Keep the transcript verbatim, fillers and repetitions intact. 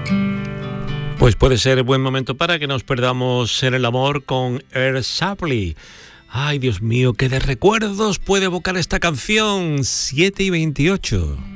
Pues puede ser buen momento para que nos perdamos en el amor con Air Supply. Ay, Dios mío, qué de recuerdos puede evocar esta canción. siete y veintiocho.